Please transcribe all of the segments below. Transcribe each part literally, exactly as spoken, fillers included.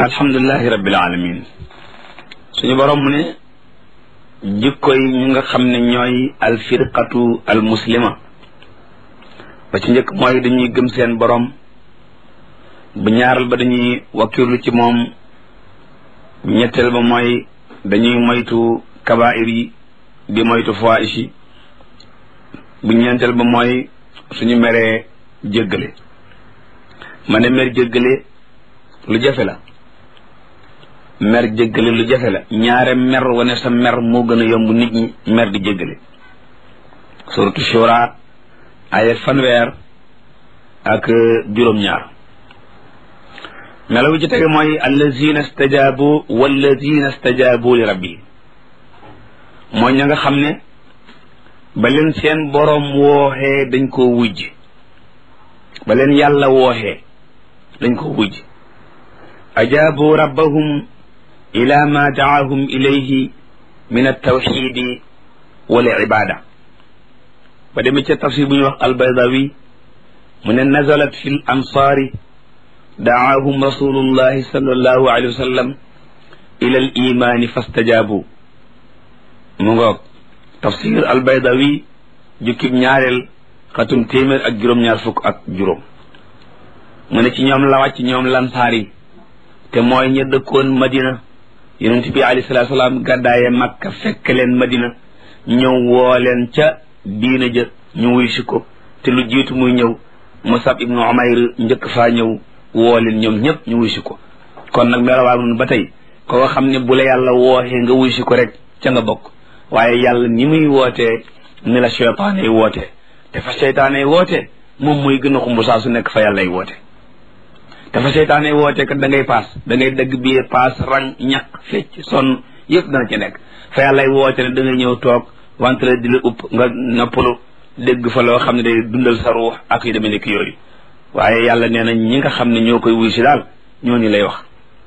alhamdulilahi rabbil alamin suñu borom mu ne jikko yi ñu nga xam ne ñooy alfirqatu almuslima ba ci njëkk mooy dañuy gëm seen borom bu ñaaral ba dañuy wakkirlu ci moom bu ñetteel ba mooy dañuy moytu kabair yi di moytu fawaahish yi bu ñeenteel ba mooy suñu meree jéggale ma ne mer jéggale lu jafe la mer jéggale lu jafe la ñaare mer wane sa mer moo gën a yomb nit ñi mer di jéggale suratu shura ay fanweer ak juróom-ñaar melaw ci tege mooy allazina stajabu wallazina stajabu li rabbi mooy ña nga xam ne ba leen seen boroom wooxee dañ koo wujj ba leen yàlla wooxee dañ koo wujj ajaabu rabbahum ila ma daahum ilayhi min altawxidi wal ibada ba demee ca tafsir bu ñuy wax albaydawi mu ne nazalat fi l ansaari daahum rasulullahi sallallahu alayhi wa sallam ila al imani fastajaabu mu ngoog tafsir albaydawi jukkib ñaareel xatum téeméer ak juróom-ñaar fukk ak juróom mu ne ci ñoom la wàcc ñoom lansaar yi te mooy ña dëkkoon madina yonent bi alayhi salaatu salaam gàddaaye makka fekk leen madina ñëw woo leen ca diina ja ñu wuy si ko te lu jiitu muy ñëw musab ibnu umayr njëkk faa ñëw woo leen ñoom ñëpp ñu wuy si ko kon nag melawaa nun ba tey koo xam ne bu la yàlla wooxee nga wuy si ko rek ca nga bokk waaye yàlla ni muy wootee ni la seytaane yi wootee te fa seytaane yi wootee moom muy gën a xumb saa su nekk fa yàlla yi woote dafa seytaane yi wootee kat da ngay paas da ngay dëgg biir paas rang ñaq fecc sonn yëpp dana ci nekk fa yàlla yi woote ne da ngay ñëw toog wante la di la upp nga noppalu dégg fa loo xam ne day dundal sa ruux ak yu demee nekk yooyu waaye yàlla nee na ñi nga xam ne ñoo koy wuy si daal ñooñu lay wax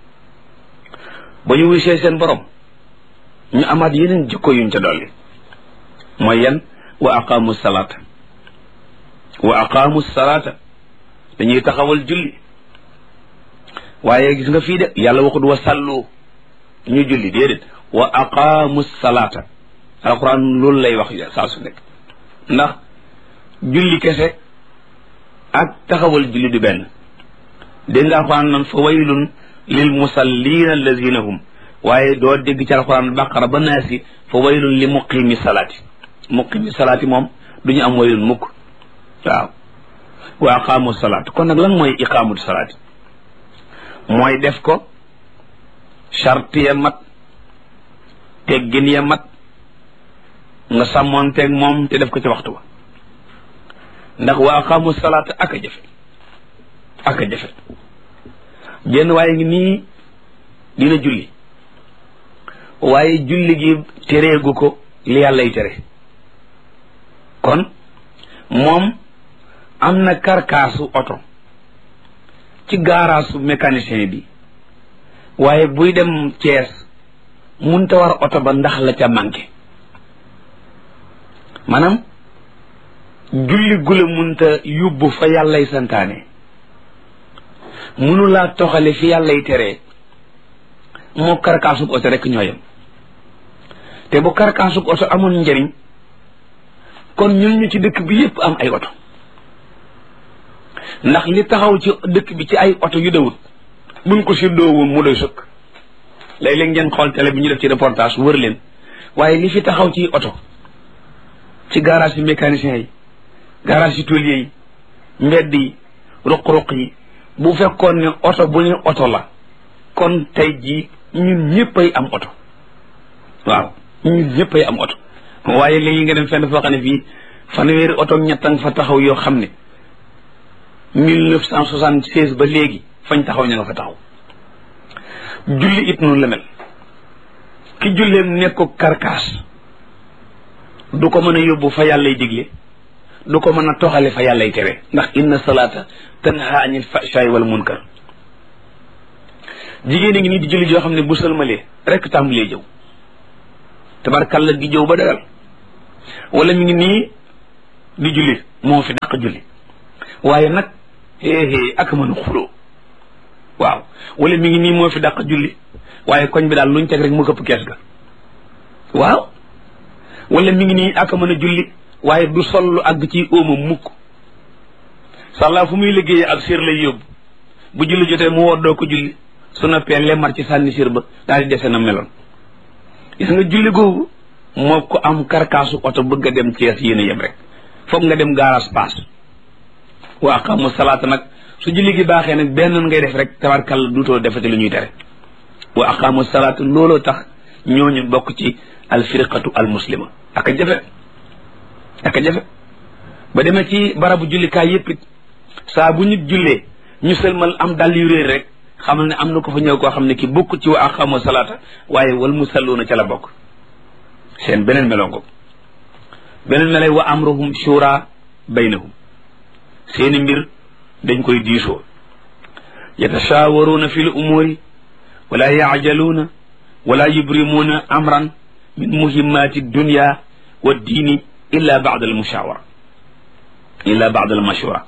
ba ñu wuy see seen borom ñu amaat yeneen jikko yuñ ca dolli mooy yan wa aqaamu salaata wa aqaamu salaata dañuy taxawal julli waaye gis nga fii de yàlla waxut wa sallu ñu julli déedéet wa aqaamu salaata alquran loolu lay wax saa su nekk ndax julli kese ak taxawal julli du benn dégg nga alquran nan fa waylun lil musallina allazina hum waaye doo dégg ci alquran baqara ba naasi fa waylun li muqimi salaati muqimi salaati moom duñu am waylun mukk waaw wa aqaamu salaat kon nag lan mooy iqaamu salaati mooy def ko charte ya mat teggin ya mat nga sàmmoon teeg moom te def ko ci waxtu wa ndax wa aqaamu salaata ak a jafe ak a jafe jenn waaye ngi nii dina julli waaye julli gi tereegu ko li yàllay tere kon moom am na karkaasu oto ci gaaraasu mécanicien bi waaye buy dem Cees munta war oto ba ndax la ca manqué maanaam julli gula munta yóbbu fa yàllay santaane munulaa toxale fi yàllay tere moo karkaasub oto rek ñooyam te bu karkaasub oto amoon njëriñ kon ñun ñu ci dëkk bi yépp am ay oto ndax li taxaw ci dëkk bi ci ay oto yu dawut buñ ko séddoo woon mu doy sëkk léeg-léeg ngeen xool télé bi ñu def ci reportage wër leen waaye li fi taxaw ci oto ci garage yi mécanicien yi garage yi tôlier yi mbedd yi ruq-ruq yi bu fekkoon ne oto bu ne oto la kon tey jii ñun ñëpp ay am oto waaw ñun ñëpp ay am oto waaye léegi nga dem fenn foo xam ne fii fanweeri oto ñettan fa taxaw yoo xam ne mille neuf cent soixante-seize ba léegi fañ taxaw ña nga fa taxaw julli it noonu la mel ki julleem nekku karkaas du ko mën a yóbbu fa yàllay digle du ko mën a toxale fa yàllay tere ndax inna salaata tanha anil fahsha'i wal munkar jigéen a ngi nii di julli joo xam ne bu sëlmalee rek tàmbalee jëw tabarkalla di jëw ba dagal wala mi ngi nii di julli moo fi dàq julli waaye nag hee hee ak mën a xuloo waaw wala mi ngi nii moo fi dàq julli waaye koñ bi daal luñ teg rek mu këpp kees ga waaw wala mi ngi nii ak a mën a julli waaye du sol lu àgg ci óoma mukk sàllaa fu muy liggéeyee ak sér lay yóbbu bu julli jotee mu woor doo ko julli su noppee lemmar ci sànni sér ba daal di dese na meloon gis nga julli googu moo ko am karkaasu oto bëgg a dem Cees yéen a yem rek foog nga dem garage paas wa aqamu salaata nag su julli gi baaxee nag benn ngay def rek tabarkàlla duutoo defati lu ñuy tere wa aqamu salaata looloo tax ñooñu bokk ci alfirqatu almuslima ak a jafe ak a jafe ba demee ci barabu jullikaay yépp it saa bu nit jullee ñu sëlmal am dal yu réer rek xamal ne am na ko fa ñëw koo xam ne ki bokk ci wa aqamu salaata waaye wal musalluuna ca la bokk seen beneen melongo beneen melay wa amruhum shura baynahum seeni mbir dañ koy diisoo yatashawaruuna fi l umuri wala yaajaluuna wala yubrimuuna amran min muhimmati dunya wa diini illa ba'd al mushawara illa ba'd al mashura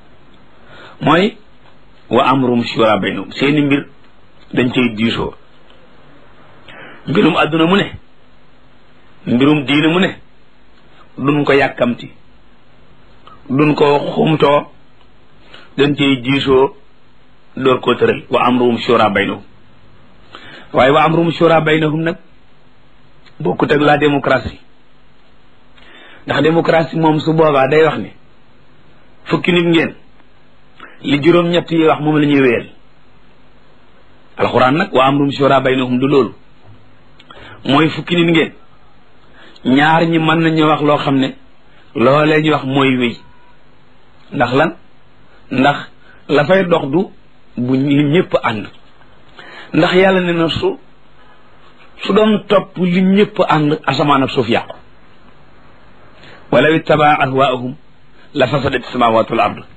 mooy wa amruhum shura baynahum seeni mbir dañ koy diisoo mbirum adduna mu ne mbirum diine mu ne duñ ko yàkkamti duñ ko xumtoo dañ ciy diisoo door koo tëral wa amruhum shura baynahum waaye wa amruhum shura baynahum nag bokkut ak la démocratie ndax démocratie moom su boobaa day wax ne fukki nit ngeen li juróom-ñett yi wax moom la ñuy wéyal alxuraan nag wa amruhum shura baynahum du loolu mooy fukki nit ngeen ñaar ñi mën nañu wax loo xam ne loolee ñu wax mooy wéy ndax lan ndax la fay dox du bu li ñëpp ànd ndax yàlla ne na su su doon topp li ñëpp ànd asamaan ak suuf yàqu walaw ittabaa ahwaahum la fasadat samawatu wal ard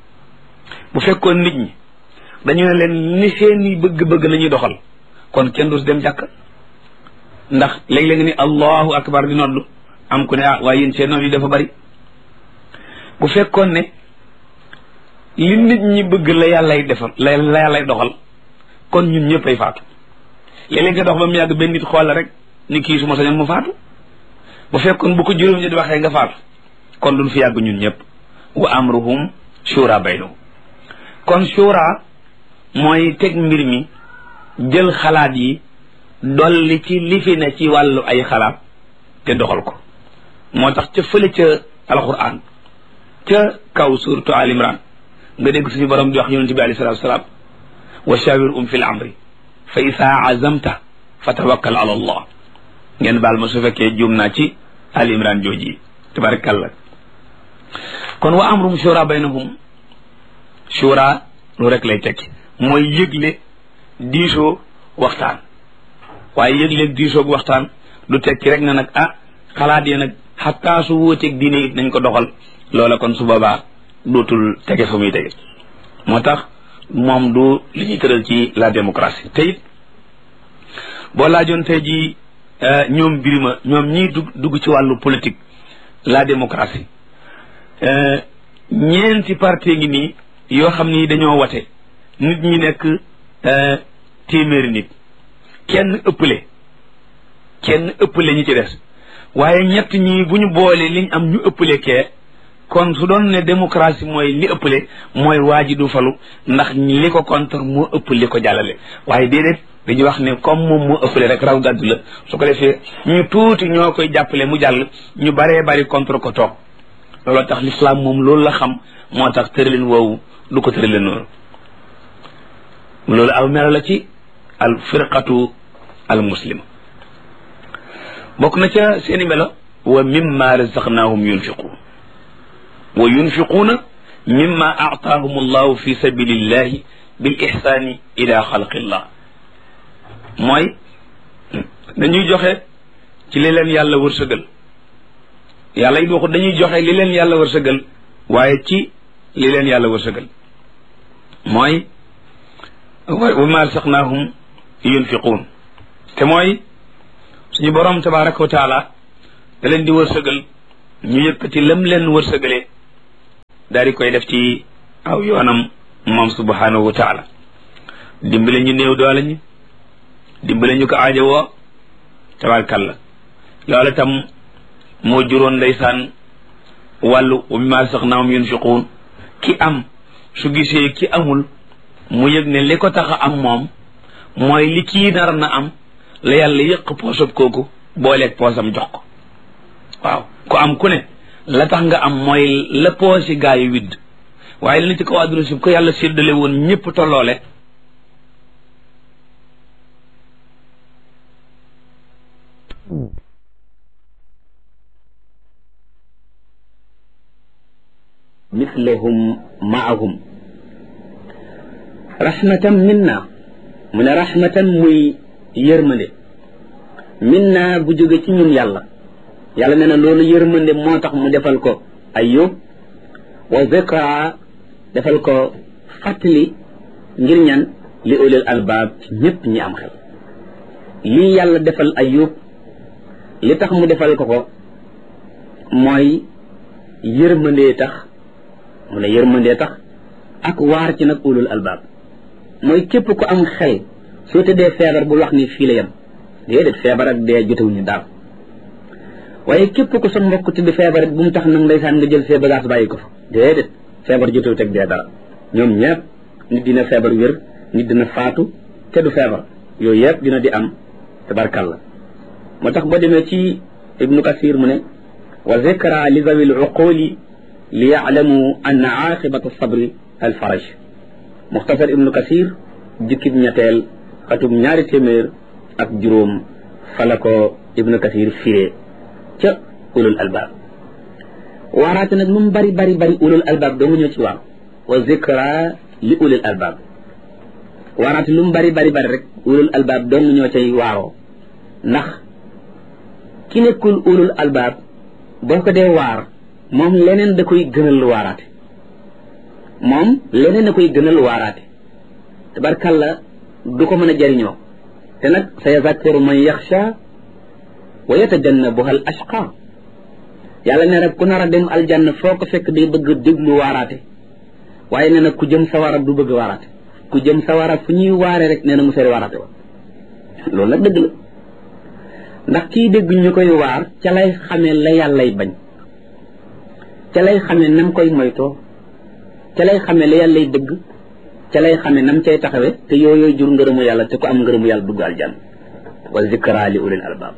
bu fekkoon nit ñi dañu ne leen ni seeni bëgg-bëgg la ñuy doxal kon kenn du dem jàkk ndax léeg-léeg ni allahu akbar di noddu am ku ne ah waaye yéen seen nodd yi dafa bari bu fekkoon ne li nit ñi bëgg la yàllay defal la la yàllay doxal kon ñun ñëpp ay faatu léeg-léeg nga dox ba mu yàgg benn nit xool la rek ni kii su ma sañoon mu faatu bu fekkoon bu ko juróom ñi di waxee nga faatu kon duñ fi yàgg ñun ñëpp wa amruhum shura baynahum kon shura mooy teg mbir mi jël xalaat yi dolli ci li fi ne ci wàllu ay xalaat te doxal ko moo tax ca fële ca alquran ca kaw suratu al imran nga dégg suñu borom di wax yonente bi alayhi salatu wasalaam wa shawirhum fil amri fa isaa azamta fa tawakkal ala allah ngeen baal ma su fekkee juum naa ci al imran jooji tabarakallah kon wa amrum shura baynahum shura lu rek lay tekki mooy yëgle diisoo waxtaan waaye yëgle diisoo waxtaan du tekki rek na nag ah xalaat yi nag xattaa su wóoteeg diine it nañ ko doxal loola kon su boobaa dootul tege fa muy tege moo tax moom du li ñuy tëral ci la démocratie te it boo laajoon tey ji ñoom birima ñoom ñii dugg dugg ci wàllu politique la démocratie ñeenti parti ngi nii yoo xam ni dañoo wate nit ñi nekk téeméeri nit kenn ëppale kenn ëppale ñi ci des waaye ñett ñi bu ñu boolee liñ am ñu ëppale kee kon su doon ne démocratie mooy li ëppale mooy waa ji du falu ndax li ko contre moo ëpp li ko jàllale waaye déedéet dañuy wax ne comme moom moo ëppale rek raw gàddu la su ko defee ñu tuuti ñoo koy jàppale mu jàll ñu baree bari contre ko toog looloo tax l'islam moom loolu la xam moo tax tëralin woowu du ko tëralin noonu loolu aw melo la ci al firqatu al muslima bokk na ca seeni melo wa mimma razaqnahum yunfiqun wa yunfiquuna mimma aataahum allahu fi sabilillahi bil ihsani ila xalqillah mooy dañuy joxe ci li leen yàlla wërsëgal yàlla it waxut dañuy joxe li leen yàlla wërsëgal waaye ci li leen yàlla wërsëgal mooy wa mimma razaqnahum yunfiquun te mooy suñu borom tabaraka wa taala da leen di wërsëgal ñu yëkkati lam leen wërsëgalee daal di koy def ci aw yoonam moom subhanahu wa taala dimbale ñu néew doole ñi dimbale ñu ko aajowoo tabarkalla loolu tam moo juróon ndeysaan wàllu wa mimmaa razaqnaahum yunfiquun ki am su gisee ki amul mu yëg ne li ko tax a am moom mooy li kii nar na am la yàlla yëq poosab kooku booleeg poosam jox ko waaw ku am ku ne la tax nga am mooy la poosi gaa yi widd waaye li ci kaw àdduna si ko yàlla séddale woon ñëpp tolloole mislahum maahum rahmatan minna mu ne rahmatan muy yërmande minna bu jóge ci ñun yàlla yàlla nee na loolu yërmande moo tax mu defal ko Ayyub wa zikra defal ko fàttali ngir ñan li ulil albaab ci ñëpp ñi am xel lii yàlla defal Ayyub li tax mu defal ko ko mooy yërmandee tax mu ne yërmandee tax ak waar ci nag ulul albaab mooy képp ku am xel soo tëddee feebar bul wax ni fii la yem déedéet feebar ak dee jotewuñu daal waaye képp ku sa mbokk tëdd feebar bu mu tax nag ndeysaan nga jël see bagage bàyyi ko fa déedéet feebar jotewut ak dee dara ñoom ñëpp nit dina feebar wér nit dina faatu te du feebar yooyu yëpp dina di am tabarkalla moo tax boo demee ci ibnu kasir mu ne wa zikra li zawil uquli li yaalamu anna aqibata sabri al faraj muxtasar ibnu kasir jikkib ñetteel xatum ñaari téeméer ak juróom fala ko ibnu kasir firee ca ulul albaab waaraate nag lu mu bari bari bari ulul albaab doo nga ñëw ci waaw wa zikra li ulul albaab waaraate lu mu bari bari bari rek ulul albaab doo nga ñëw cay waaroo ndax ki nekkul ulul albaab boo ko dee waar moom leneen da koy gënal waaraate moom leneen da koy gënal waaraate tabarkalla du ko mën a jariñoo te nag sa yazakkaru man yaxsha wa yatajannabuha al ashqa yàlla ne rek ku nar a dem aljanna foo ko fekk day bëgg déglu waaraate waaye nee na ku jëm sawara du bëgg waaraate ku jëm sawara fu ñuy waare rek nee na mu sori waaraate wa loolu nag dëgg la ndax kii dégg ñu koy waar ca lay xamee la yàllay bañ ca lay xamee nam koy moytoo ca lay xamee la yàllay dëgg ca lay xamee nam cay taxawe te yooyu jur ngërëmu yàlla te ku am ngërëmu yàlla dugg aljanna wa zikra li ulil albaab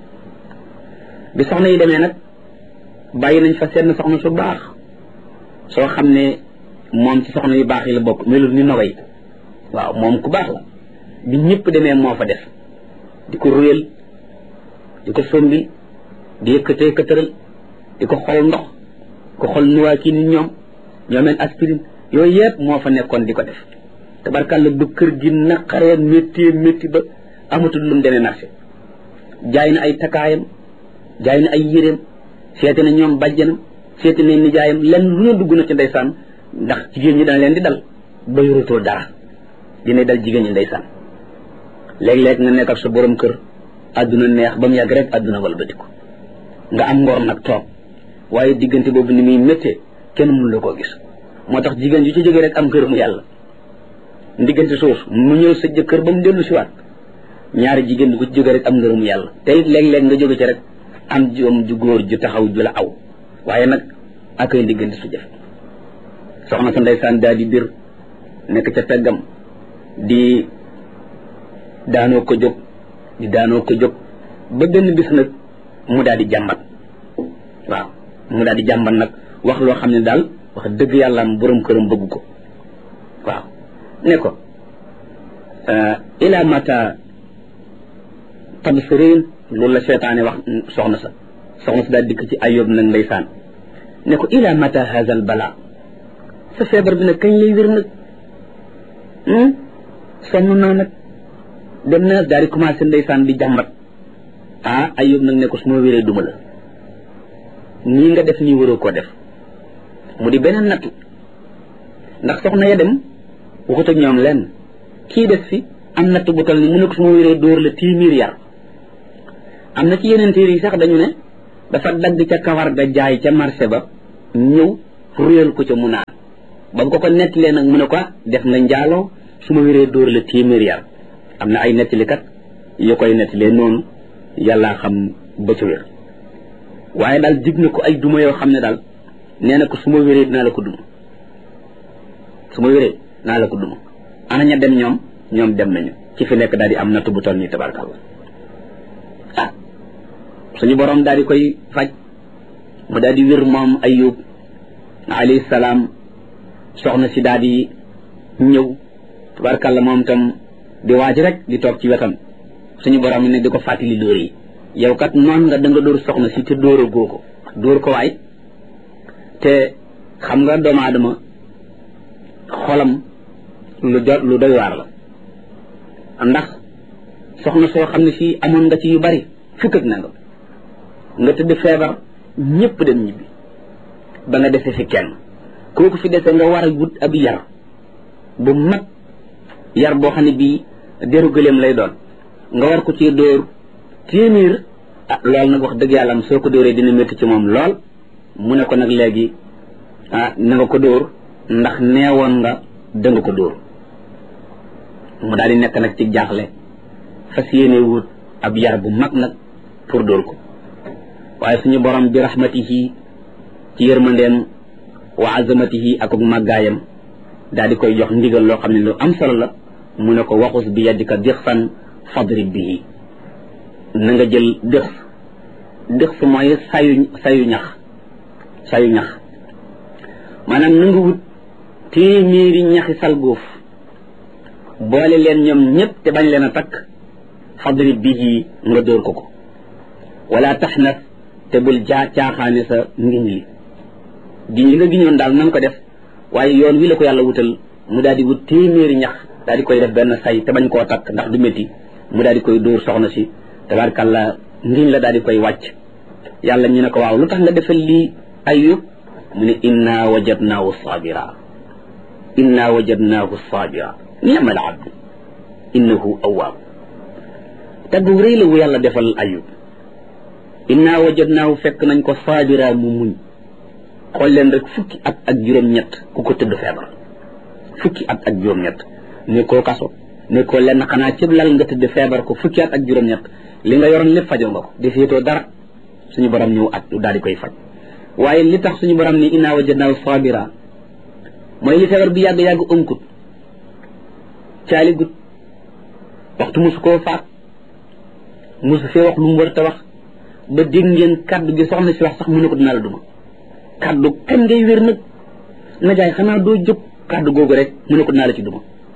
bi soxna yi demee nag bàyyi nañ fa seen soxna su baax soo xam ne moom ci soxna yu baax yi la bokk melul ni nogay waaw moom ku baax la bi ñëpp demee moo fa def di ko ruyal di ko sombi di yëkkatee këtëral di ko xol ndox ko xol nuwaa kii ni ñoom ñoomeen aspirine yooyu yëpp moo fa nekkoon di ko def tabarkàlla du kër gi naqaree métti métti ba amatul lu mu demee marché jaay na ay takkaayam jaay na ay yéreem seeti na ñoom bàjjanam seeti na nijaayam lenn lu ne dugg na ci ndeysaan ndax jigéen ñi dana leen di dal ba yorutoo dara dina dal jigéen ñi ndeysaan léeg-léeg nga nekk ak sa borom kër àdduna neex ba mu yàgg rek àdduna walbatiku nga am ngor nag toog waaye diggante boobu ni muy méttee kenn mënu la koo gis moo tax jigéen ju ci jógee rek am ngërëmu yàlla diggante suuf mu ñëw sa jëkkër ba mu dellu si waat ñaari jigéen ku ci jógee rek am ngërëmu yàlla te it léeg-léeg nga jóge ci rek am joom ju góor ju taxaw ju la aw waaye nag ak ay diggante su jëf soxna sa ndeysaan daal di bir nekk ca peggam di daanoo ko jóg di daanoo ko jóg ba benn bis nag mu daal di jàmbat waaw mu daal di jàmbat nag wax loo xam ne daal wax dëgg yàlla am borom këram bëgg ko waaw ne ko ila mata tabsirin loolu la seetaane wax soxna sa soxna sa daal dikk ci Ayyub nag ndeysaan ne ko ila mata hazal bala sa feebar bi nag kañ lay wér nag sonn naa nag dem na daal di commencé ndeysaan di jàmbat ah Ayyub nag ne ko su ma wéree duma la nii nga def nii waroo koo def mu di beneen nattu ndax soxna ya dem waxut ak ñoom lenn kii def fi am nattu bu tal ni mu ne ko su ma wéree dóor la téeméer yar am na ci yeneen téere yi sax dañu ne dafa dagg ca kawar ga jaay ca marché ba ñëw ruyal ko ca mu naan ba mu ko ko nettalee nag mu ne ko def nga njaaloo su ma wéree dóor la téeméer yar am na ay nettalikat yu koy nettalee noonu yàllaa xam ba ca wér waaye daal dig na ko ay duma yoo xam ne daal nee na ko su ma wéree dinaa la ko duma su ma wéree dinaa la ko duma ana ña dem ñoom ñoom dem nañu ci fi nekk daal di am nattu bu toll nii tabarkalla ah suñu borom daal di koy faj mu daal di wér moom Ayub alayhi salaam soxna si daal di ñëw tabarkalla moom tam di waaj rek di toog ci wetam suñu borom ne di ko fàttali dóor yi yow kat noon nga da nga dóor soxna si te dóor a goo ko dóor ko waay te xam nga doomu aadama xolam lu jot lu doy waar la ndax soxna soo xam ne si amoon nga ci yu bari fukk ak nangam nga tëdd feebar ñëpp dem ñibbi ba nga dese fi kenn kooku fi dese nga war a wut ab yar bu mat yar boo xam ne bii deru gëléem lay doon nga war ko ci dóor téeméer ah loolu nag wax dëgg yàlla am soo ko dóoree dina métti ci moom lool mu ne ko nag léegi ah na nga ko dóor ndax neewoon nga danga ko dóor mu daal di nekk nag ci jaaxle fas yéene wut ab yar bu mag nag pour dóor ko waaye suñu borom bi rahmatihi ci yërmandeem wa azamatihi ak ak màggaayam daal di koy jox ndigal loo xam ne lu am solo la mu ne ko waxus bi yadika dixsan fadrib bihi na nga jël dix dix mooy sayu sayu ñax sayu ñax maanaam na nga wut téeméeri ñaxi salgóof boole leen ñoom ñëpp te bañ leen a takk fadrib bihi nga dóor ko ko wala taxnas te bul jaa caaxaane sa ngiñ li giñ li nga giñoon daal na nga ko def waaye yoon wi la ko yàlla wutal mu daal di wut téeméeri ñax daal di koy def benn say te bañ koo takk ndax du métti mu daal di koy dóor soxna si tabarkàlla ngiñ la daal di koy wàcc yàlla ñu ne ko waaw lu tax nga defal lii Ayub mu ne inna wajadnaahu sabira inna wajadnaahu sabira ni'mal abdu innahu awwaab taggu rëy la wu yàlla defal Ayub inna wajadnaahu fekk nañ ko sabira mu muñ xool leen rek fukki at ak juróom-ñett ku ko tëdd feebar fukki at ak juróom-ñett ne koo kaso ne ko lenn xanaa cëb lal nga tëdd feebar ko fukki at ak juróom-ñett li nga yoroon lépp fajoo nga ko defeetoo dara suñu borom ñëw at daal di koy faj waaye li tax suñu borom ni inna wajadnaahu sabira mooy li feebar bi yàgg-yàgg ënkut caali gut waxtu musu koo faat musu fee wax lu mu war ta wax ba dégg ngeen kaddu gi soxna si wax sax mu ne ko dinaa la duma kaddu kan ngay wér nag na jaay xanaa doo jóg kaddu googu rek mu ne ko dinaa la ci duma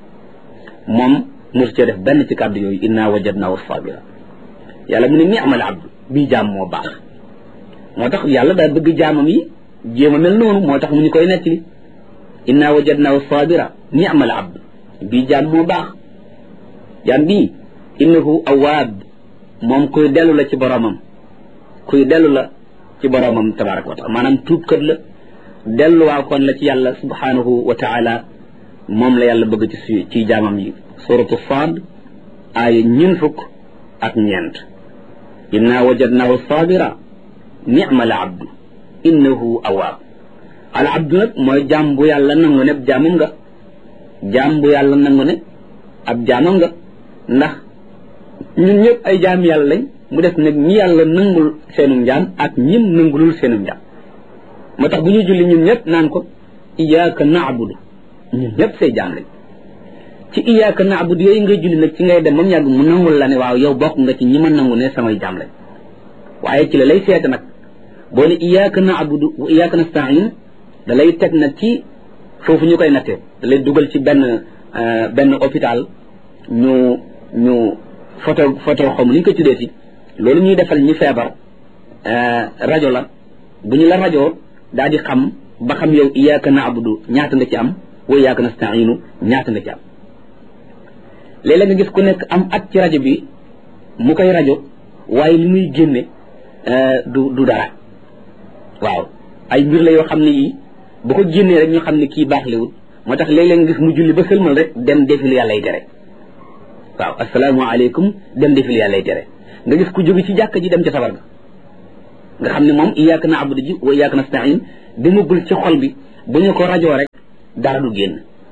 moom mosu cee def benn ci kaddu yooyu inna wajadnaahu sabira yàlla mu ne ni'mal abdu bii jaam moo baax moo tax yàlla daa bëgg jaamam yi jéem a mel noonu moo tax mu ñu koy nettali inna wajadnaahu sabira ni'mal abdu bii jaam moo baax jaam bii innahu awaab moom kuy dellu la ci boromam kuy dellu la ci boromam tabaraka wa taala maanaam tuubkat la delluwaa kon la ci yàlla subhanahu wa taala moom la yàlla bëgg ci ci jaamam yi suratu Saad aaya ñun fukk ak ñeent inna wajadnaahu sabira ni'mal abdu innahu awaab al abdu nag mooy jaam bu yàlla nangu ne ab jaamam nga jaam bu yàlla nangu ne ab jaamam nga ndax ñun ñëpp ay jaam yàlla lañ mu def nag ñi yàlla nangul seenum njaam ak ñim nangulul seenum njaam moo tax bu ñuy julli ñun ñëpp naan ko iyyaka na'budu ñun ñëpp say jaam lañ ci iyyaka na'budu yooyu ngay julli nag ci ngay dem ba mu yàgg mu nangul la ne waaw yow bokk nga ci ñi ma nangu ne samay jaam lañ waaye ci la lay seete nag boo ne iyyaka na'budu wa iyyaka nasta'in da lay teg nag ci foofu ñu koy nattee da lay dugal ci benn benn hôpital ñu ñu photo photo xaw ma ni ñu ko tuddee ci loolu ñuy defal ñi feebar rajo la bu ñu la rajo daal di xam ba xam yow iyyaka na'budu ñaata nga ci am wa iyyaka nasta'inu ñaata nga ci am léeg-léeg nga gis ku nekk am at ci rajo bi mu koy rajo waaye li muy génne du du dara waaw ay mbir la yoo xam ne yii bu ko génnee rek ñu xam ne kii baax liwul moo tax léeg-léeg nga gis mu julli ba sëlmal rek dem defil yàlla y tere waaw asalaamaaleykum dem defil yàlla y tere nga gis ku jóge ci jàkka ji dem ca sabar ga nga xam ne moom iyyaka na'budu ji wa iyyaka nasta'in demagul ci xol bi bu ñu ko rajoo rek dara du génn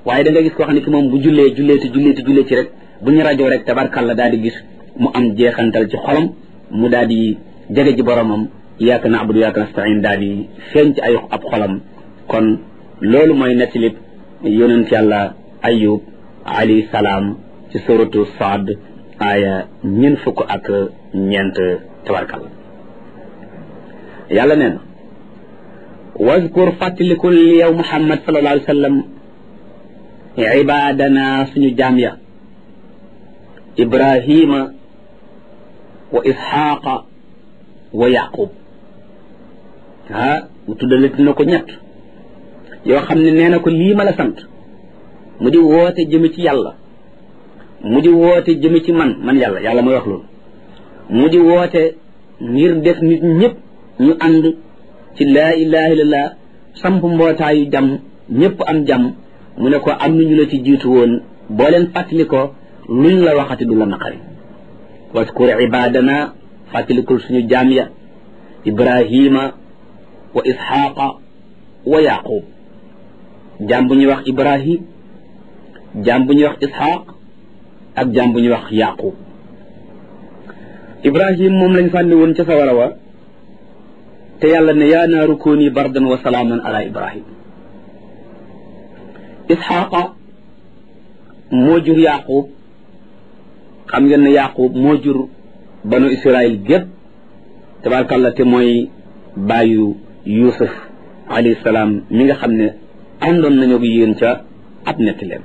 waaye da nga gis koo xam ne ki moom bu jullee jullee ti jullee ti jullee ci rek bu ñu rajo rek tabarkalla daal di gis mu am jeexantal ci xolam mu daal di jege ji boromam iyyaka na'budu wa iyyaka nasta'in daal di feeñ ci ay ab xolam kon loolu mooy nettalib yonent yàlla ayub alayhi salaam ci suratu Saad aaya ñeent fukk ak ñeent tabarkalla yàlla nee na wazkur fàttalikul yow Muhammad sallallahu alayhi wa sallam ibadana suñu jaam ya ibrahima wa isxaqa wa yaqub ah mu tuddalati na ko ñett yoo xam ne nee na ko lii ma la sant mu di woote jëme ci yàlla mu di woote jëme ci man man yàlla yàlla mooy wax loolu mu di woote ngir def nit ñëpp ñu ànd ci laa ilaha illallah samp mbootaayu jàmm ñëpp am jàmm mu ne ko am nañu la ci jiitu woon boo leen fàttali ko luñ la waxati du la naqari waskur ibadana fàttalikul suñu jaam ya ibrahima wa isxaqa wa yaqub jaam bu ñuy wax ibrahim jaam bu ñuy wax isxaq ak jaam bu ñuy wax yaqub ibrahim moom lañ sànni woon ca sawara wa te yàlla ne yaa naaru kooni bardan wa salaaman ala ibrahim isxaqa moo jur yaqub xam ngeen ne yaqub moo jur banu israil gépp tabaarkalla te mooy bàyyu yusuf alayhi salaam mi nga xam ne àndoon nañu ak yéen ca ab netti leen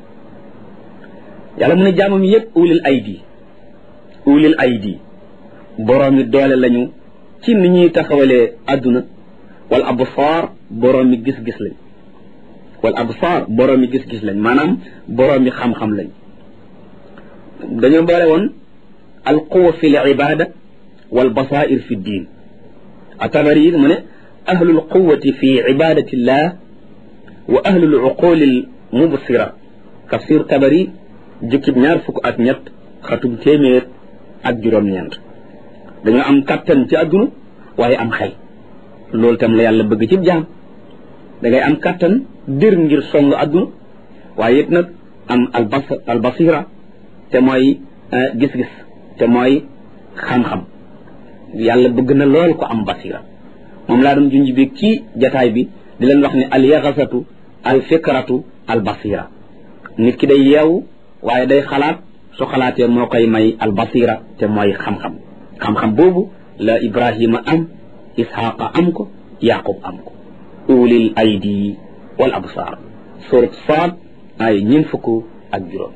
yàlla mu ne jaamam yëpp ulil aydi ulil aydi boroomi doole lañu ci ni ñuy taxawalee adduna wal absaar boroomi gis-gis lañ wal absaar boroomi gis-gis lañ maanaam boroomi xam-xam lañ dañoo boole woon al quwa fi l ibada wal basair fi ddin atabari mu ne ahlul quwati fi ibadatillah wa ahlul uqulil mubsira tafsir tabari jukkib ñaar fukk ak ñett xatum téeméer ak juróom-ñeent dañoo am kattan ci adduna waaye am xel loolu tam la yàlla bëgg ci jaam da ngay am kattan dir ngir song adduna waaye it nag am albas albasira te mooy gis-gis te mooy xam-xam yàlla bëgg na lool ko am basira moom laa doon junj bi ci jataay bi di leen wax ne al yaxasatu al fikratu al basira nit ki day yeewu waaye day xalaat su xalaatee moo koy may al basira te mooy xam-xam xam-xam boobu la ibrahima am ishaqa am ko yaqub am ko ulil aydi wal absar surat Saad ay ñeent fukk ak juróom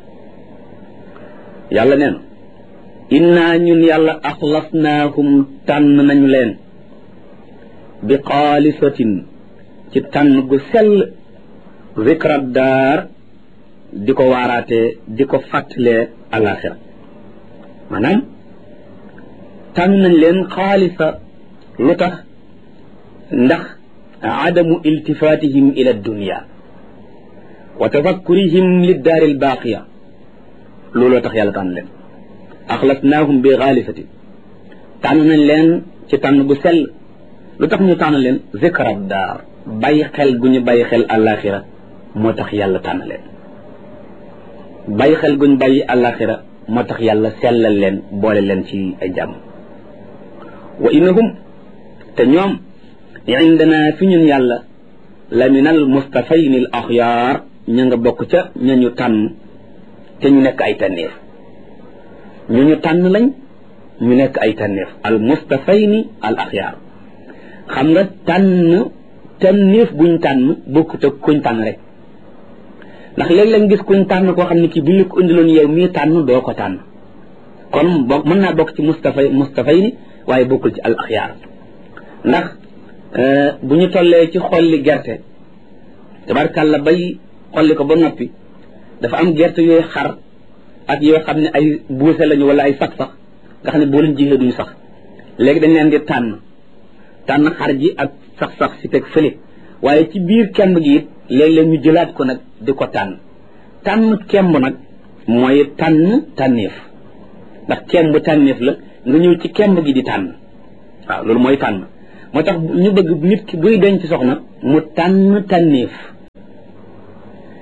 yàlla nee na inna ñun yàlla axlasnaahum tànn nañu leen bi xaalisatin ci tànn gu sell zikra daar di ko waaraatee di ko fàttalee alaxira maanaam tànn nañ leen xaalisa lu tax ndax adamu iltifatihim ila dunya wa tafakkurihim liddaari albaaqiya looloo tax yàlla tànn leen axlasnaahum bi xaalisatin tànn nañ leen ci tànn bu sell lu tax ñu tànn leen zikra daar bàyyi xel gu ñu bàyyi xel alaxira moo tax yàlla tànn leen bàyyi xel gu ñu bàyyi alaxira moo tax yàlla sellal leen boole leen ci ay jàmm wa innahum te ñoom indana fi ñun yàlla la min al mustafayn al axyaar ña nga bokk ca ña ñu tànn te ñu nekk ay tànneef ñu ñu tànn lañ ñu nekk ay tànneef al mustafayn al axyaar xam nga tànn tànneef buñ tànn bokkut ak kuñ tànn rek ndax léeg-léeg gis kuñ tànn koo xam ne kii buñ la ko indiloon yow mii tànn doo ko tànn kon bo mën naa bokk ci mustafay mustafay ni waaye bokkul ci al axyaar ndax bu ñu tollee ci xolli gerte tabarkàlla bay xolli ko ba noppi dafa am gerte yooyu xar ak yoo xam ne ay buuse lañu wala ay sax sax nga xam ne boo leen jiyee duñu sax léegi dañ leen di tànn tànn xar ji ak sax sax si teg fële waaye ci biir kemb gi it léeg-léeg ñu jëlaat ko nag di ko tànn tànn kemb nag mooy tànn tànneef ndax kemb tànneef la nga ñëw ci kemb gi di tànn waaw loolu mooy tànn moo tax ñu bëgg nit ki buy denc soxna mu tànn tànneef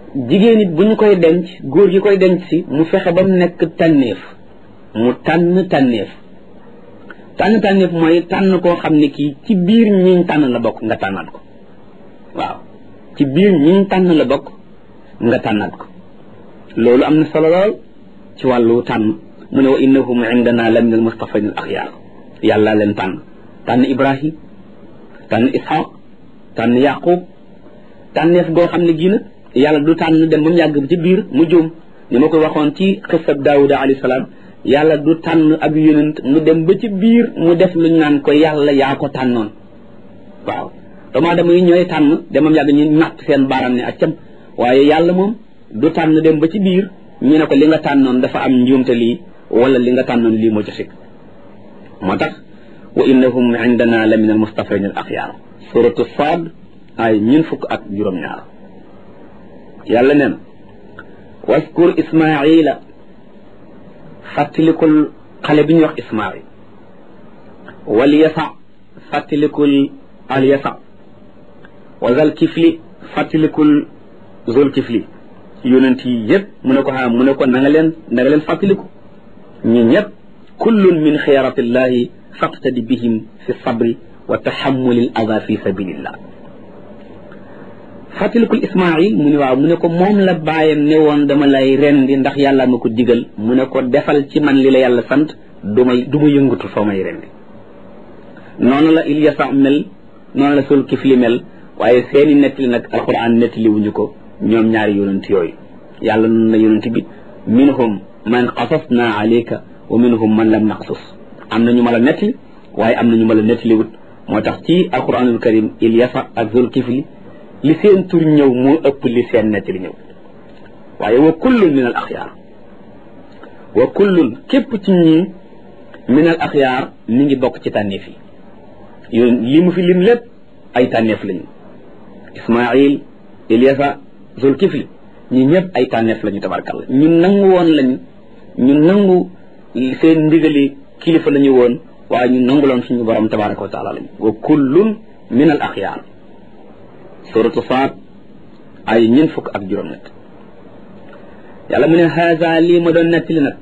jigéen it bu ñu koy denc góor gi koy denc si mu fexe ba mu nekk tànneef mu tànn tànneef tànn tànneef mooy tànn koo xam ne kii ci biir ñiñ tànn la bokk nga tànnaat ko waaw ci biir ñiñ tànn la bokk nga tànnaat ko loolu am na solo lool ci wàllu tànn mu ne wa innahum indana la min al mustafain al axyaar yàlla leen tànn tànn ibrahim tànn ishaq tànn yaqub tànneef goo xam ne gii nag yàlla du tànn dem ba mu yàgg ci biir mu juum ni ma ko waxoon ci xisab daawuda alayhi salaam yàlla du tànn ab yonent mu dem ba ci biir mu def luñ naan ko yàlla yaa ko tànnoon waaw doomu aadama yi ñooy tànn demam yàgg ñu natt seen baaram ne ak cam waaye yàlla moom du tànn dem ba ci biir ñu ne ko li nga tànnoon dafa am njuumte lii wala li nga tànnoon lii moo ci sikk moo tax wa innahum indana la min al mustafain al axyaar suratu Saad ay ñun fukk ak juróom-ñaar yàlla neen waskur ismaila fàttalikul xale bi ñuy wax ismail wal yasa fàttalikul al yasa wa zal kifli fàttalikul zul kifli yonent yi yëpp mu ne ko xam mu ne ko na nga leen na nga leen fàttaliku ñu ñëpp kullun min xiyaratillahi faqtadi bihim fi sabri wa taxamuli al ada fi sabilillah fàttalikul ismail mu ne waaw mu ne ko moom la bàyyam ne woon dama lay rendi ndax yàlla ma ko digal mu ne ko defal ci man li la yàlla sant du may du ma yëngatu soo may rendi noonu la Ilyasa mel noonu la sul kifli mel waaye seeni nettali nag alquran nettali wuñu ko ñoom ñaari yonent yooyu yàlla noonu na yonent bi minhum man qasasna alayka wa minhum man lam naqsus am na ñu ma la nettali waaye am na ñu ma la nettali wut moo tax ci alquranul karim Ilyasa ak sul kifli li seen tur ñëw moo ëpp li seen nettali ñëw waaye wa kullun min al axyaar wa kullun képp ci ñii min al axyaar mi ngi bokk ci tànneef yi yoon li mu fi lim lépp ay tànneef lañu ismail Ilyasa zulkifli ñi ñëpp ay tànneef lañu tabarkalla ñu nangu woon lañu ñu nangu seen ndigali kilifa lañu woon waaye ñu nanguloon suñu borom tabaraka wa taala lañu wa kullun min al axyaar suratu Saad ay ñeent fukk ak juróom-ñett yàlla mu ne haza lii ma doon nettali nag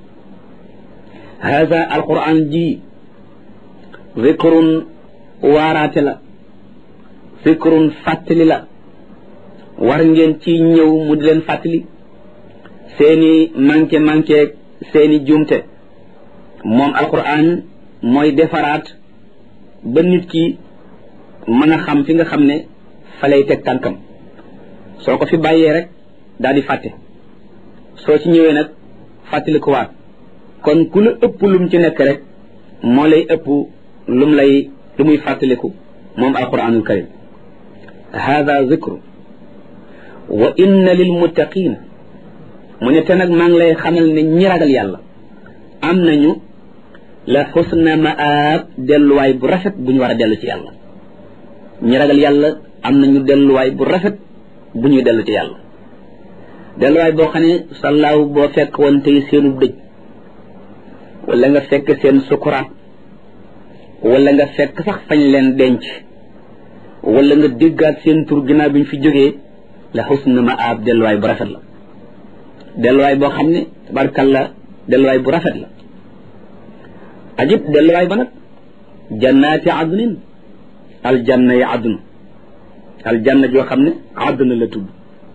haza alquran ji zikrun waaraate la zikrun fàttali la war ngeen ci ñëw mu di leen fàttali seeni manqué manqué seeni jumte moom alquran mooy defaraat ba nit ki mën a xam fi nga xam ne fa lay teg tànkam soo ko fi bàyyee rek daal di fàtte soo ci ñëwee nag fàttali ko waat kon ku la ëpp lum ci nekk rek moo lay ëpp lum lay lu muy fàttaliku moom alquranul karim hada zikru wa inna lil muttaqina mu ne te nag maa ngi lay xamal ne ñi ragal yàlla am nañu la xusna maab delluwaay bu rafet bu ñu war a dellu ci yàlla ñi ragal yàlla am nañu delluwaay bu rafet bu ñuy dellu ci yàlla delluwaay boo xam ne sallaaw boo fekk woon tey seenu dëj wala nga fekk seen sukuraat wala nga fekk sax fañ leen denc wala nga déggaat seen tur ginnaaw bi ñu fi jógee la xusna maab delluwaay bu rafet la delluwaay boo xam ne tabarkalla delluwaay bu rafet la ajib delluwaay ba nag jannaati adnin aljanna yi aduna aljanna joo xam ne aduna la tudd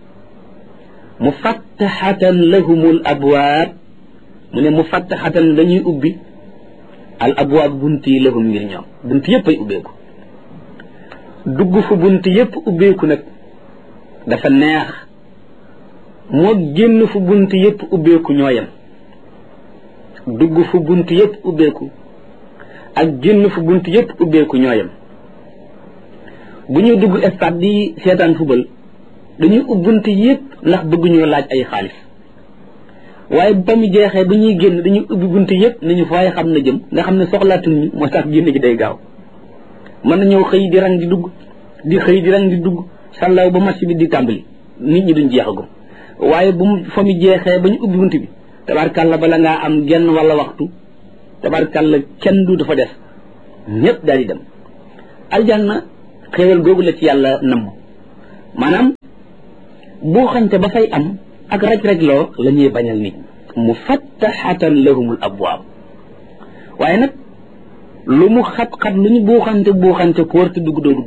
mufattaxatan lahumul abwaab mu ne mufattaxatan dañuy ubbi al abwaab bunt yi lahum ngir ñoom bunt yëpp ay ubbeeku dugg fu bunt yëpp ubbeeku nag dafa neex moo génn fu bunt yëpp ubbeeku ñoo yem dugg fu bunt yëpp ubbeeku ak génn fu bunt yëpp ubbeeku ñoo yem bu ñuy dugg stade di seetaan football dañuy ub bunt yëpp ndax bëgg ñoo laaj ay xaalis waaye ba mu jeexee ba ñuy génn dañuy ubbi bunt yëpp nañu faaye xam na jëm nga xam ne soxlaatuñ ñu moo tax génn gi day gaaw mën na ñëw xëy di rang di dugg di xëy di rang di dugg sàllaaw ba match bi di tàmbali nit ñi duñ jeexagum waaye bu mu fa mu jeexee ba ñu ubbi bunt bi tabarkàlla bala ngaa am genn wala waxtu tabarkàlla kenn du dafa def ñëpp daal di dem aljanna xéewal googu la ci yàlla namm maanaam buuxante ba fay am ak raj-rajloo la ñuy bañal nit mufattaxatan lahumul abwaab waaye nag lu mu xat-xat lu ñu buuxante buuxante ku warta dugg doo dugg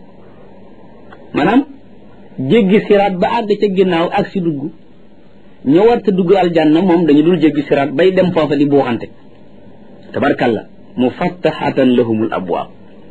maanaam jéggi siraat ba àgg ca ginnaaw ak si dugg ñu warta dugg aljanna moom dañu dul jéggi siraat bay dem foofa di buuxante tabarkalla mufattaxatan lahumul abwaab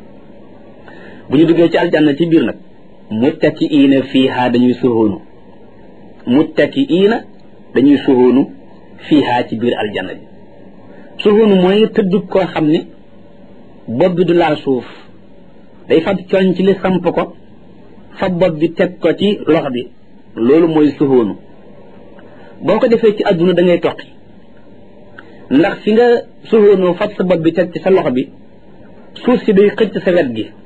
bu ñu duggee ci aljanna ci biir nag muttaki'iina fiihaa dañuy suhoonu muttaki'iina dañuy suhoonu fiihaa ci biir aljanna bi suhoonu mooy tëdd koo xam ne bopp bi du laal suuf day fab coñ ci li samp ko fa bopp bi teg ko ci loxo bi loolu mooy suhoonu boo ko defee ci adduna da ngay toqi ndax fi nga suhoonoo fab sa bopp bi teg ci sa loxo bi suuf si day xëcc sa wet gi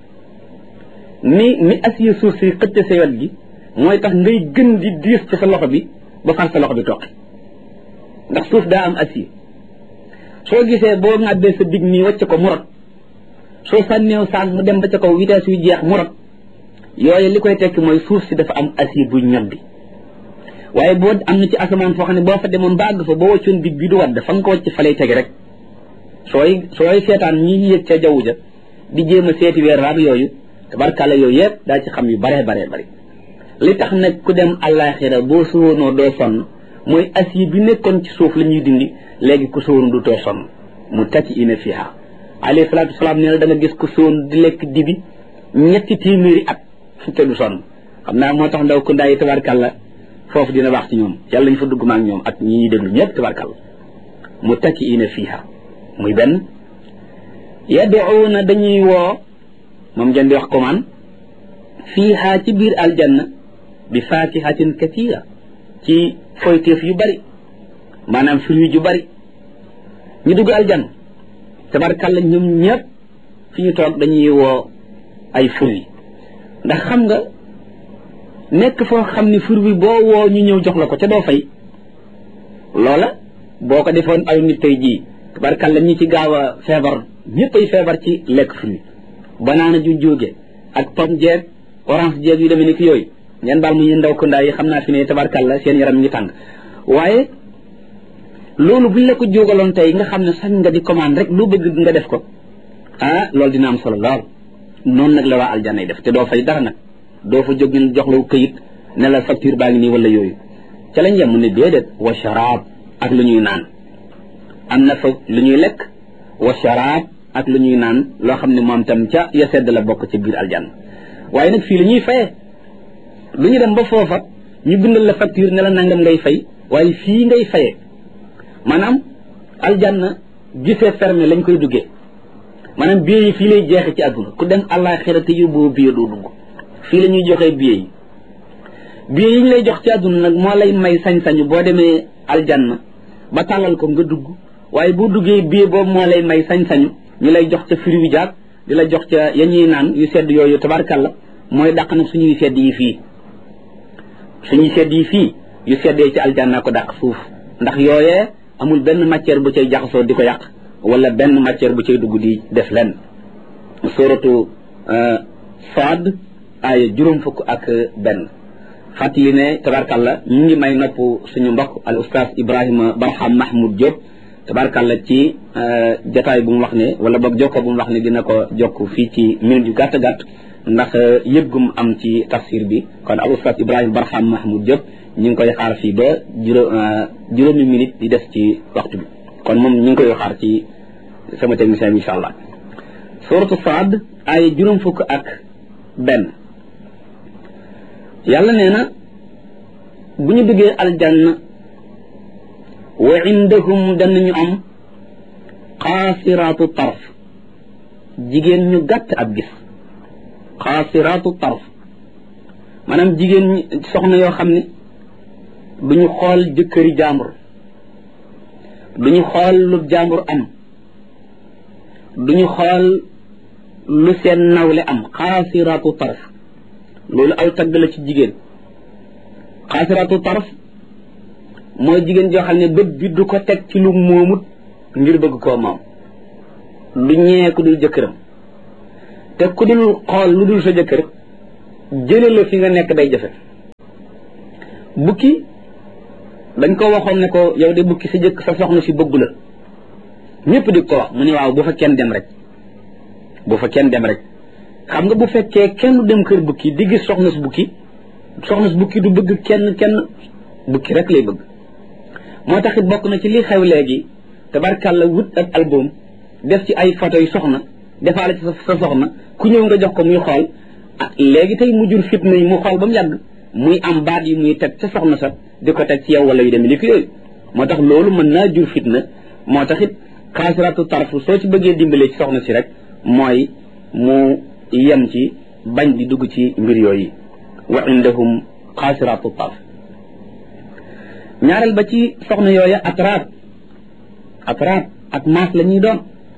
ni ni asiye suuf si xëcc sa wet gi mooy tax ngay gën di diis ci sa loxo bi ba far sa loxo bi toqi ndax suuf daa am asiye soo gisee boo ŋàbbee sa dig nii wàcc ko mu rot soo sànneew saag mu dem ba ca kaw vitesse yu jeex mu rot yooyu li koy tekki mooy suuf si dafa am asiye buy ñoddi waaye boo am na ci asamaan foo xam ne boo fa demoon ba àgg fa boo wàccoon dig bi du wadd fa nga ko wàcc fa lay tege rek sooy sooy seetaan ñi yëg ca jaww ja di jéem a seeti weer raag yooyu tabarkàlla yooyu yëpp daa ci xam yu bare bare bari li tax nag ku dem àllaaxira boo suwoonoo doo sonn mooy asiye bi nekkoon ci suuf la ñuy dindi léegi ku suwoon du too sonn muttaki'iina fiihaa alayhi salaatu wasalaam nee na da nga gis ku suwoon di lekk dibi ñetti téeméeri at te du sonn xam naa moo tax ndaw ku ndaay tabarkàlla foofu dina baax ci ñoom yàlla ñu fa dugg ma ak ñoom ak ñi ñuy déglu ñëpp tabarkàlla muttaki'iina fiihaa muy benn yad'uuna dañuy woo moom ngeen di wax commande fiihaa ci biir aljanna bi faakihatin katiira ci foyteef yu bari maanaam fruit yu bari ñu dugg aljanna tabarkàlla ñoom ñëpp fi ñu toog dañuy woo ay fruit ndax xam nga nekk foo xam ne fruit boo woo ñu ñëw jox la ko ca doo fay loola boo ko defoon aw nit tey jii tabarkàlla ñi ci gaaw a feebar ñëpp ay feebar ci lekk fruit banaana ju jóge ak pomme jeeg orange jeeg yu demee ni ki yooyu ngeen baal mu ñu ndaw ko ndaa yi xam naa fi ne tabarkàlla seen yaram ngi tàng waaye loolu buñ la ko jógaloon tey nga xam ne sañ nga di commande rek lu bëgg nga def ko ah loolu dina am solo lool noonu nag la waa aljanna yi def te doo fay dara nag doo fa jóg ñu jox la këyit ne la facture baa ngi nii wala yooyu ca lañ yem mu ne déedéet wa sharaab ak lu ñuy naan am na fa lu ñuy lekk wa sharaab ak lu ñuy naan loo xam ne moom tam ca ya sedd la bokk ci biir aljanna waaye nag fii la ñuy fayee lu ñu dem ba foofa ñu bindal la facture ne la nangam ngay fay waaye fii ngay fayee maanaam aljanna gisee fermé lañ koy duggee maanaam billet yi fii lay jeexe ci àdduna ku dem àllaaxira te yóbboo billet doo dugg fii la ñuy joxee billet yi billet yi ñu lay jox ci àdduna nag moo lay may sañ-sañu boo demee aljanna ba tàllal ko nga dugg waaye boo duggee billet boobu moo lay may sañ-sañu ñu lay jox ca fruit wi jaag di la jox ca ya ñuy naan yu sedd yooyu tabarkalla mooy dàq nag suñuy sedd yi fii suñuy sedd yi fii yu seddee ci aljanna ko dàq suuf ndax yooyee amul benn matière bu cay jaxasoo di ko yàq wala benn matière bu cay dugg di def lenn suratu Saad aaya juróom fukk ak benn fàttali ne tabarkalla ñu ngi may nopp suñu mbokk al oustaz Ibrahima Barham Mahmoud Diop tabarkalla ci jataay bu mu wax ne wala boog jokko bu mu wax ne dina ko jokk fii ci minute yu gàtt gàtt ndax yëggum am ci tafsir bi kon al oustaz Ibrahima Barham Mahmoud Diop ñu ngi koy xaar fii ba juróom juróomi minute di des ci waxtu bi kon moom ñu ngi koy xaar ci sama technicien bi incha allah suratu Saad ay juróom fukk ak benn yàlla nee na bu ñu duggee aljanna wa indahum danañu am xaasiraatu tarf jigéen ñu gàtt ab gis xaasiraatu tarf maanaam jigéen ñi soxna yoo xam ne duñu xool jëkkëri jàmbur duñu xool lu jàmbur am duñu xool lu seen nawle am xaasiraatu tarf loolu aw tagg la ci jigéen xaasiraatu tarf mooy jigéen joo xam ne bët bi du ko teg ci lu moomut ngir bëgg koo moom du ñee ku dul jëkkëram te ku dul xool lu dul sa jëkkër jële la fi nga nekk day jafe bukki dañ ko waxoon ne ko yow de bukki sa jëkk sa soxna si bëggu la ñëpp di ko wax mu ne waaw bu fa kenn dem rek bu fa kenn dem rek xam nga bu fekkee kenn dem kër bukki di gis soxna si bukki soxna si bukki du bëgg kenn kenn bukki rek lay bëgg moo tax it bokk na ci li xew léegi tabarkàlla wut ab album def ci ay photo yu soxna defaale ci sa soxna ku ñëw nga jox ko muy xool ah léegi tey mu jur fitna yi mu xool ba mu yàgg muy am baat yi muy teg ca soxna sa di ko teg ci yow wala yu demee ni ko yooyu moo tax loolu mën naa jur fitna moo tax it xaasiratu tarf soo ci bëggee dimbalee ci soxna si rek mooy mu yem ci bañ di dugg ci mbir yooyu wa indahum xaasiratu tarf ñaareel ba ci soxna yooya atraab atraab ak maas la ñuy doon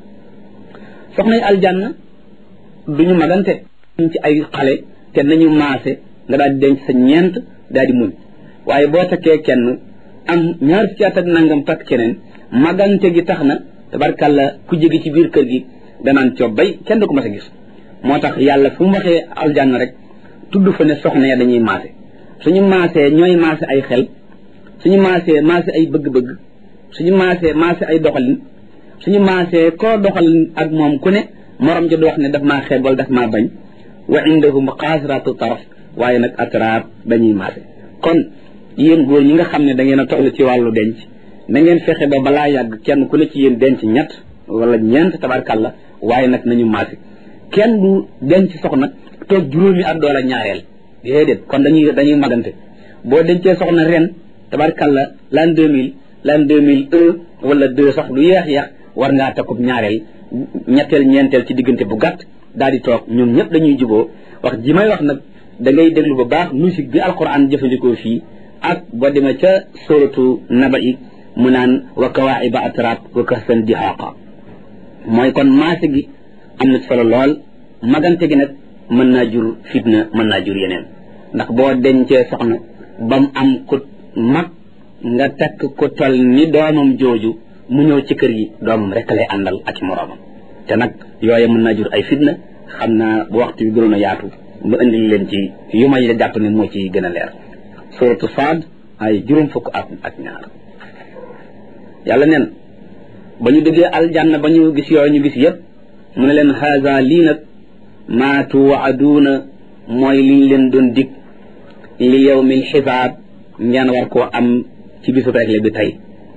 soxna yi aljanna duñu magante ci ay xale te nañu maase nga daal di denc sa ñeent daal di muñ waaye boo takkee kenn am ñaar fukki at ak nangam takk keneen magante gi tax na tabarkàlla ku jege ci biir kër gi danaan coob bay kenn du ko mas a gis moo tax yàlla fu mu waxee aljanna rek tudd fa ne soxna ya dañuy maase suñu maasee ñooy maase ay xel suñu maasee maase ay bëgg-bëgg suñu maasee maase ay doxalin suñu maasee koo doxalin ak moom ku ne morom ja du wax ne daf maa xeeb wala daf maa bañ wa indahum xaasiratu taraf waaye nag atraab dañuy maase kon yéen góor ñi nga xam ne da ngeen a toll ci wàllu denc na ngeen fexe ba balaa yàgg kenn ku ne ci yéen denc ñett wala ñeent tabarkàlla waaye nag nañu maase kenn du denc soxna toog juróomi at doole ñaareel déedéet kon dañuy dañuy magante boo dencee soxna ren tabarkàlla l'an deux mille l'an deux mille un wala deux sax lu yeex yeex war ngaa takkub ñaareel ñetteel ñeenteel ci diggante bu gàtt daal di toog ñoom ñëpp dañuy juboo wax ji may wax nag da ngay déglu bu baax musique bi alquran jëfandikoo fii ak boo demee ca suratu naba i mu naan wa kawaiba atrab wa kahsan dihaqa mooy kon maase gi am na solo lool magante gi nag mën naa jur fitna mën naa jur yeneen ndax boo dencee soxna bam am ku mag nga takk ku tol ni doomam jooju mu ñëw ci kër gi doomam rek lay àndal ak i moroomam te nag yooye mën naa jur ay fitna xam naa bu waxtu bi gënoon a yaatu mu indil leen ci yu may jàpp ne moo ci gën a leer suratu Saad ay juróom fukk ak ak ñaar yàlla nen ba ñu déggee aljanna ba ñu gis yooyu ñu gis yëpp mu ne leen haza lii nag maa tuwaaduuna mooy liñ leen doon dig li yawmil xisaab ngeen war koo am ci bisu réglé bi tey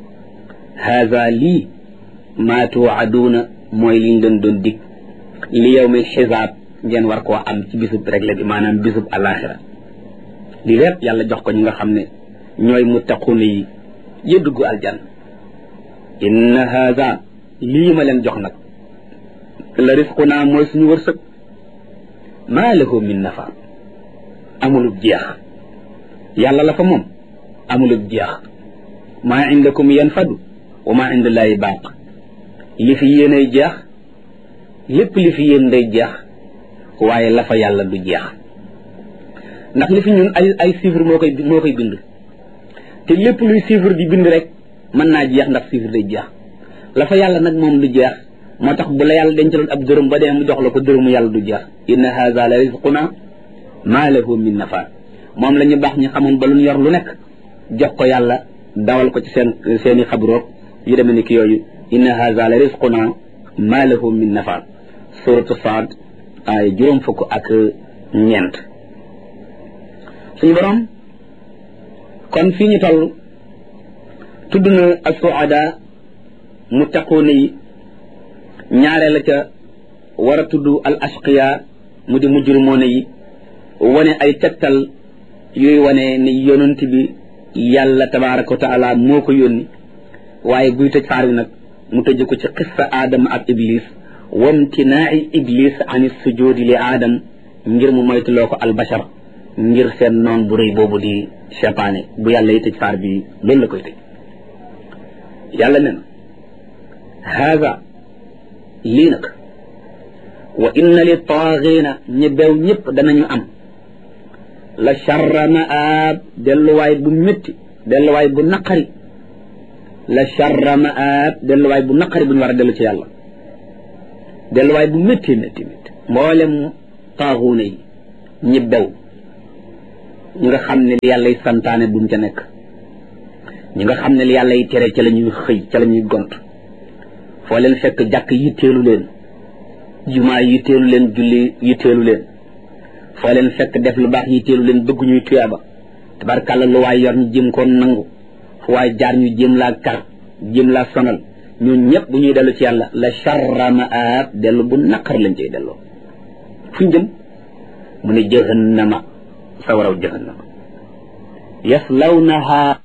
haza lii maa tuwaaduuna mooy liñ leen doon dig li yawmil xisaab ngeen war koo am ci bisub réglé bi maanaam bisub alaxira li lépp yàlla jox ko ñi nga xam ne ñooy muttaquuna yi yi dugg aljanna inna haza lii ma leen jox nag la risquna mooy suñu wërsëg maa lahu min nafa amulub jeex yàlla la fa moom amulub jeex maa indakum yanfadu wa maa indallaahi baaq li fi yéenay jeex lépp li fi yéen day jeex waaye la fa yàlla du jeex ndax li fi ñun ay ay chiffre moo koy moo koy bind te lépp luy chiffre di bind rek mën naa jeex ndax chiffre day jeex la fa yàlla nag moom du jeex moo tax bu la yàlla dencaloon ab dërëm ba dee mu jox la ko dërëmu yàlla du jeex inna haza la rizquna ma lahu min nafa moom la ñu baax ñi xamoon ba lu ñu yor lu nekk jox ko yàlla dawal ko ci seen seen i xabroog yu demee ni ki yooyu inna haza la rizquna ma lahu min nafa suratu Saad ay juróom fukk ak ñeent suñu borom kon fii ñu toll tudd na as-suada muttaquuna yi ñaare la ca war a tudd al ashqiya mu di mujrimoona yi wane ay tegtal yuy wane ni yonent bi yàlla tabaraka wa taala moo ko yónni waaye buy tëj saar bi nag mu tëj ko ci qissa aadama ak iblis wamtinaa'i iblis ani sujudi li aadam ngir mu moytuloo ko albashar ngir seen noon bu rëy boobu di cheytaane bu yàlla yi tëj saar bi loolu la koy tëj yàlla ne na haada lii nag wa inna li taaxiina ñi beew ñëpp danañu am la charra maab delluwaay bu métti delluwaay bu naqari la charra maab delluwaay bu naqari bu ñu war a dellu ci yàlla delluwaay bu métti métti métti mboolem taaxuuna yi ñi bew ñi nga xam ne li yàllay santaane duñ ca nekk ñi nga xam ne li yàllay tere ca la ñuy xëy ca la ñuy gont foo leen fekk jàkk yitteelu leen jumaa yitteelu leen julli yitteelu leen foo leen fekk def lu baax yitteelu leen bëgg ñuy tuyaaba tabarkàlla lu waay yor ñu jëm ko nangu fu waay jaar ñu jëm laa kar jëm laa sonal ñun ñëpp bu ñuy dellu ci yàlla la charra maab dellu bu naqar lañ cay delloo fuñ jëm mu ne jahannama sawaraw jahannama yaslawnaha